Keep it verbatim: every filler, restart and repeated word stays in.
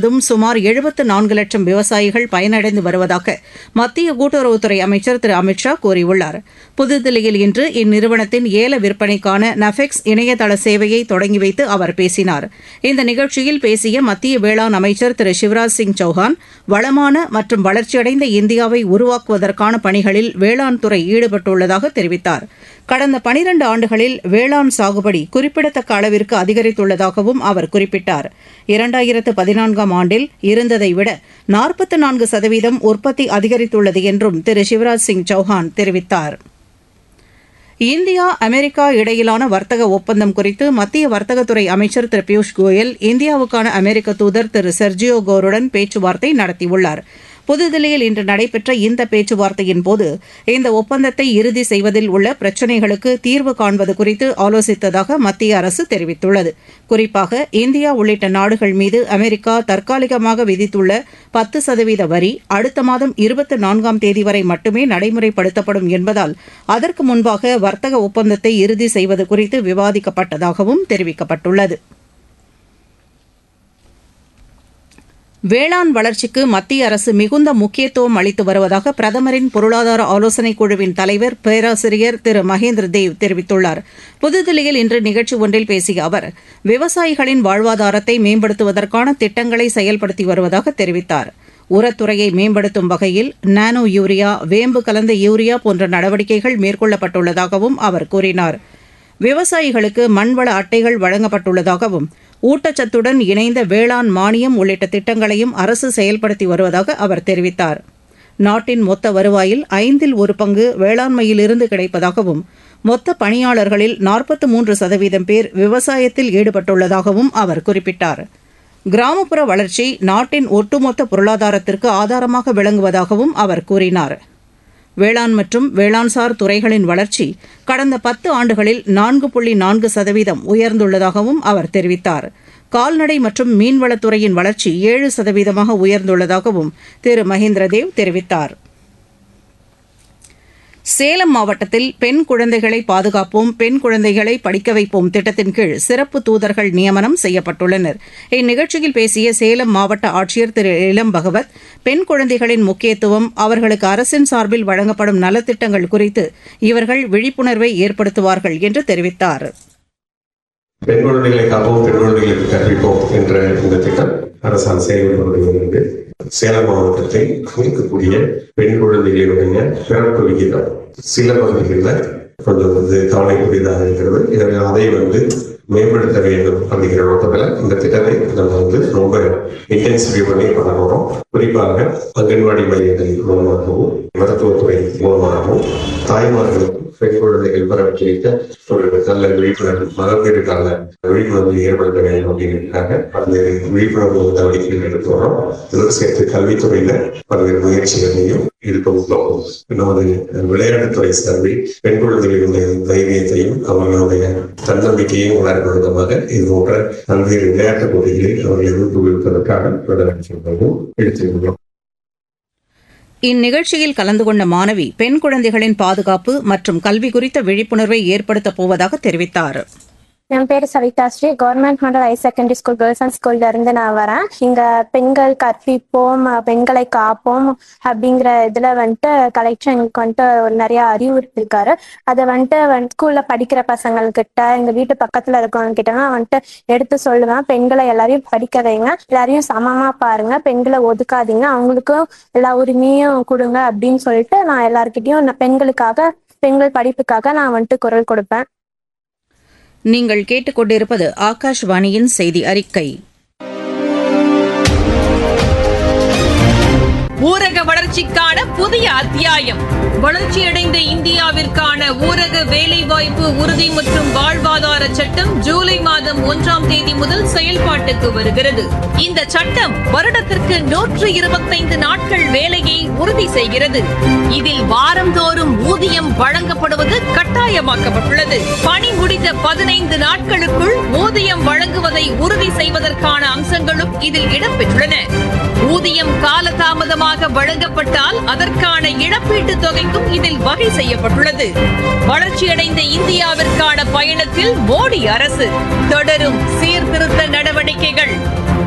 முழுவதும் சுமார் எழுபத்து நான்கு லட்சம் விவசாயிகள் பயனடைந்து வருவதாக மத்திய கூட்டுறவுத்துறை அமைச்சர் திரு அமித் ஷா கூறியுள்ளார். புதுதில்லியில் இன்று இந்நிறுவனத்தின் ஏல விற்பனைக்கான நஃபெக்ஸ் இணையதள சேவையை தொடங்கி வைத்து அவர் பேசினார். இந்த நிகழ்ச்சியில் பேசிய மத்திய வேளாண் அமைச்சர் திரு சிவராஜ் சிங் சௌஹான், வளமான மற்றும் வளர்ச்சியடைந்த இந்தியாவை உருவாக்குவதற்கான பணிகளில் வேளாண் துறை ஈடுபட்டுள்ளதாக தெரிவித்தார். கடந்த பனிரண்டு ஆண்டுகளில் வேளாண் சாகுபடி குறிப்பிடத்தக்க அளவிற்கு அதிகரித்துள்ளதாகவும் அவர் குறிப்பிட்டார். இரண்டாயிரத்து பதினான்காம் ஆண்டில் இருந்ததை விட நாற்பத்து நான்கு சதவீதம் உற்பத்தி அதிகரித்துள்ளது என்றும் திரு சிவராஜ் சிங் சௌஹான் தெரிவித்தார். இந்தியா அமெரிக்கா இடையிலான வர்த்தக ஒப்பந்தம் குறித்து மத்திய வர்த்தகத்துறை அமைச்சர் திரு பியூஷ் கோயல் இந்தியாவுக்கான அமெரிக்க தூதர் திரு செர்ஜியோ கோருடன் பேச்சுவார்த்தை நடத்தியுள்ளார். புதுதில்லியில் இன்று நடைபெற்ற இந்த பேச்சுவார்த்தையின்போது இந்த ஒப்பந்தத்தை இறுதி செய்வதில் உள்ள பிரச்சினைகளுக்கு தீர்வு காண்பது குறித்து ஆலோசித்ததாக மத்திய அரசு தெரிவித்துள்ளது. குறிப்பாக இந்தியா உள்ளிட்ட நாடுகள் மீது அமெரிக்கா தற்காலிகமாக விதித்துள்ள பத்து சதவீத வரி அடுத்த மாதம் இருபத்தி நான்காம் தேதி வரை மட்டுமே நடைமுறைப்படுத்தப்படும் என்பதால் அதற்கு முன்பாக வர்த்தக ஒப்பந்தத்தை இறுதி செய்வது குறித்து விவாதிக்கப்பட்டதாகவும் தெரிவிக்கப்பட்டுள்ளது. வேளாண் வளர்ச்சிக்கு மத்திய அரசு மிகுந்த முக்கியத்துவம் அளித்து வருவதாக பிரதமரின் பொருளாதார ஆலோசனைக் குழுவின் தலைவர் பேராசிரியர் திரு மகேந்திர தேவ் தெரிவித்துள்ளார். புதுதில்லியில் இன்று நிகழ்ச்சி ஒன்றில் பேசிய அவர், விவசாயிகளின் வாழ்வாதாரத்தை மேம்படுத்துவதற்கான திட்டங்களை செயல்படுத்தி வருவதாக தெரிவித்தார். உரத்துறையை மேம்படுத்தும் வகையில் நானோ யூரியா, வேம்பு கலந்த யூரியா போன்ற நடவடிக்கைகள் மேற்கொள்ளப்பட்டுள்ளதாகவும் அவர் கூறினார். விவசாயிகளுக்கு மண்வள அட்டைகள் வழங்கப்பட்டுள்ளதாகவும் ஊட்டச்சத்துடன் இணைந்த வேளாண் மானியம் உள்ளிட்ட திட்டங்களையும் அரசு செயல்படுத்தி வருவதாக அவர் தெரிவித்தார். நாட்டின் மொத்த வருவாயில் ஐந்தில் ஒரு பங்கு வேளாண்மையிலிருந்து கிடைப்பதாகவும் மொத்த பணியாளர்களில் நாற்பத்து மூன்று சதவீதம் பேர் விவசாயத்தில் ஈடுபட்டுள்ளதாகவும் அவர் குறிப்பிட்டார். கிராமப்புற வளர்ச்சி நாட்டின் ஒட்டுமொத்த பொருளாதாரத்திற்கு ஆதாரமாக விளங்குவதாகவும் அவர் கூறினார். வேளாண் மற்றும் வேளாண்சார் துறைகளின் வளர்ச்சி கடந்த பத்து ஆண்டுகளில் நான்கு புள்ளி நான்கு சதவீதம் உயர்ந்துள்ளதாகவும் அவர் தெரிவித்தார். கால்நடை மற்றும் மீன்வளத்துறையின் வளர்ச்சி ஏழு சதவீதமாக உயர்ந்துள்ளதாகவும் திரு மகேந்திரதேவ் தெரிவித்தார். சேலம் மாவட்டத்தில் பெண் குழந்தைகளை பாதுகாப்போம், பெண் குழந்தைகளை படிக்க வைப்போம் திட்டத்தின் கீழ் சிறப்பு தூதர்கள் நியமனம் செய்யப்பட்டுள்ளனர். இந்நிகழ்ச்சியில் பேசிய சேலம் மாவட்ட ஆட்சியர் திரு இளம் பகவத், பெண் குழந்தைகளின் முக்கியத்துவம், அவர்களுக்கு அரசின் சார்பில் வழங்கப்படும் நலத்திட்டங்கள் குறித்து இவர்கள் விழிப்புணர்வை ஏற்படுத்துவார்கள் என்று தெரிவித்தார். பெண் குழந்தைகளை காப்போம், பெண் குழந்தைகளுக்கு கற்பிப்போம் என்ற இந்த திட்டம் அரசால் செயல்படுகிறது. சேலம் மாவட்டத்தில் இருக்கக்கூடிய பெண் குழந்தைகளுடைய பிறப்பு விகிதம் சில பகுதிகளில் கொஞ்சம் வந்து கவலைக்குரியதாக இருக்கிறது. எனவே அதை வந்து மேம்படுத்த வேண்டும் அப்படிங்கிற நோக்கத்தில் இந்த திட்டத்தை நம்ம வந்து ரொம்ப இன்டென்சிஃபை பண்ணி பண்ண போறோம். குறிப்பாக அங்கன்வாடி மையங்கள் மூலமாகவும் மருத்துவத்துறை மூலமாகவும் தாய்மார்களுக்கும் பெண் குழந்தைகள் பரவற்ற ஒரு நல்ல விழிப்புணர்வு மகளிருக்கான விழிப்புணர்வு ஏற்படுத்த வேண்டும் அப்படிங்கிறதுக்காக பல்வேறு விழிப்புணர்வு நடவடிக்கைகள் எடுத்து வரோம். இதோடு சேர்த்து கல்வித்துறையில பல்வேறு முயற்சிகளையும் ஈடுபடுத்தோம். நமது விளையாட்டுத்துறை சார்பில் பெண் குழந்தைகளுடைய தைரியத்தையும் அவர்களுடைய தன்னம்பிக்கையும் வளர்க்கும் விதமாக இது போன்ற பல்வேறு விளையாட்டுப் போட்டிகளில் அவர்களை ஊக்குவிப்பதற்காக நடவடிக்கைகளும் எடுத்துள்ளோம். இந்நிகழ்ச்சியில் கலந்து கொண்ட மாணவி பெண் குழந்தைகளின் பாதுகாப்பு மற்றும் கல்வி குறித்த விழிப்புணர்வை ஏற்படுத்தப் போவதாக தெரிவித்தார். என் பேர் Savitha Sri, government model higher secondary school girls and ஸ்கூல்ல இருந்து நான் வரேன். இங்க பெண்கள் கற்பிப்போம், பெண்களை காப்போம் அப்படிங்கிற இதுல வந்துட்டு கலெக்டர் எங்களுக்கு வந்துட்டு நிறைய அறிவுறுத்திருக்காரு. அதை வந்துட்டு ஸ்கூல்ல படிக்கிற பசங்கள்கிட்ட, எங்க வீட்டு பக்கத்துல இருக்கவங்க கிட்டலாம் வந்துட்டு எடுத்து சொல்லுவேன். பெண்களை எல்லாரையும் படிக்க வைங்க, எல்லாரையும் சமமா பாருங்க, பெண்களை ஒதுக்காதீங்க, அவங்களுக்கும் எல்லா உரிமையும் கொடுங்க அப்படின்னு சொல்லிட்டு நான் எல்லார்கிட்டையும் பெண்களுக்காக, பெண்கள் படிப்புக்காக நான் வந்துட்டு குரல் கொடுப்பேன். நீங்கள் கேட்டுக்கொண்டிருப்பது ஆகாஷ்வாணியின் செய்தி அறிக்கை. ஊரக வளர்ச்சிக்கான புதிய அத்தியாயம். வளர்ச்சியடைந்த இந்தியாவிற்கான ஊரக வேலைவாய்ப்பு உறுதி மற்றும் வாழ்வாதார சட்டம் ஜூலை மாதம் ஒன்றாம் தேதி முதல் செயல்பாட்டுக்கு வருகிறது. இந்த சட்டம் வருடத்திற்கு நூற்று இருபத்தைந்து நாட்கள் வேலையை உறுதி செய்கிறது. இதில் வாரந்தோறும் ஊதியம் வழங்கப்படுவது கட்டாயமாக்கப்பட்டுள்ளது. பணி முடிந்த பதினைந்து நாட்களுக்குள் ஊதியம் வழங்குவதை உறுதி செய்வதற்கான அம்சங்களும் இதில் இடம்பெற்றுள்ளன. ஊதியம் காலதாமதமாக வழங்கப்பட்டால் அதற்கான இழப்பீட்டுத் தொகைக்கும் இதில் வகை செய்யப்பட்டுள்ளது. வளர்ச்சியடைந்த இந்தியாவிற்கான பயணத்தில் மோடி அரசு தொடரும் சீர்திருத்த நடவடிக்கைகள்.